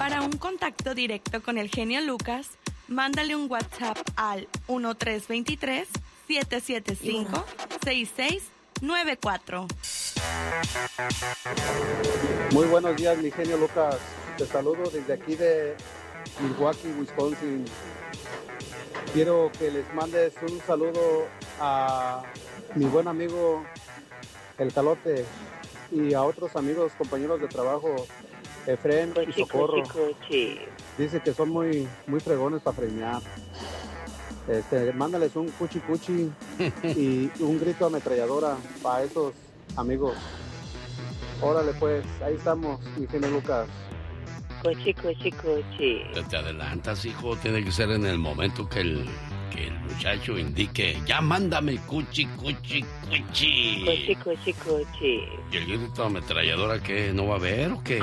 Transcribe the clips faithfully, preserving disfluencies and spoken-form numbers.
Para un contacto directo con el genio Lucas, mándale un WhatsApp al uno tres dos tres, siete siete cinco, seis seis nueve cuatro. Muy buenos días, mi genio Lucas. Te saludo desde aquí de Milwaukee, Wisconsin. Quiero que les mandes un saludo a mi buen amigo El Calote y a otros amigos, compañeros de trabajo, Efren y Socorro. Dice que son muy, muy fregones para freñar. Este, mándales un cuchi cuchi y un grito ametralladora para esos amigos. Órale pues, ahí estamos, mi genio Lucas. Cuchi, cuchi, cuchi. Te adelantas, hijo, tiene que ser en el momento que el, que el muchacho indique, ya mándame cuchi, cuchi, cuchi. Cuchi, cuchi, cuchi. ¿Y el grito ametralladora qué? ¿No va a haber o qué?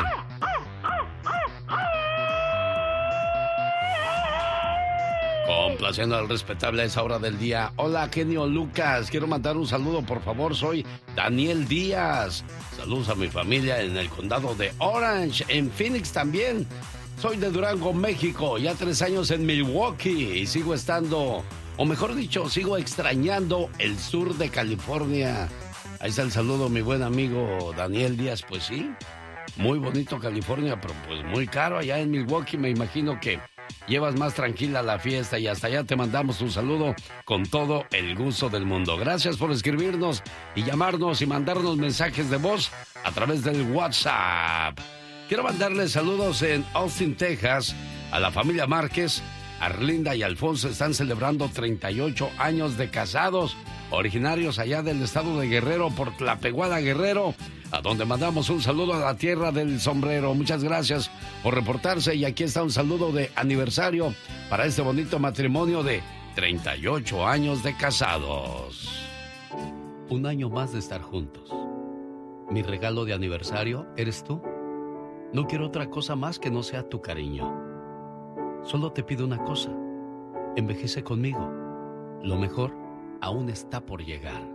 Complaciendo al respetable a esa hora del día. Hola, genio Lucas. Quiero mandar un saludo, por favor. Soy Daniel Díaz. Saludos a mi familia en el condado de Orange, en Phoenix también. Soy de Durango, México. Ya tres años en Milwaukee y sigo estando, o mejor dicho, sigo extrañando el sur de California. Ahí está el saludo, mi buen amigo Daniel Díaz. Pues sí, muy bonito California, pero pues muy caro allá en Milwaukee. Me imagino que llevas más tranquila la fiesta y hasta allá te mandamos un saludo con todo el gusto del mundo. Gracias por escribirnos y llamarnos y mandarnos mensajes de voz a través del WhatsApp. Quiero mandarles saludos en Austin, Texas, a la familia Márquez. Arlinda y Alfonso están celebrando treinta y ocho años de casados, originarios allá del estado de Guerrero, por Tlapehuala, Guerrero, a donde mandamos un saludo a la tierra del sombrero. Muchas gracias por reportarse y aquí está un saludo de aniversario para este bonito matrimonio de treinta y ocho años de casados. Un año más de estar juntos. Mi regalo de aniversario eres tú. No quiero otra cosa más que no sea tu cariño. Solo te pido una cosa. Envejece conmigo. Lo mejor aún está por llegar.